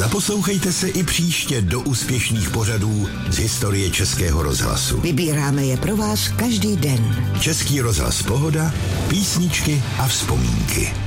Zaposlouchejte se i příště do úspěšných pořadů z historie Českého rozhlasu. Vybíráme je pro vás každý den. Český rozhlas Pohoda, písničky a vzpomínky.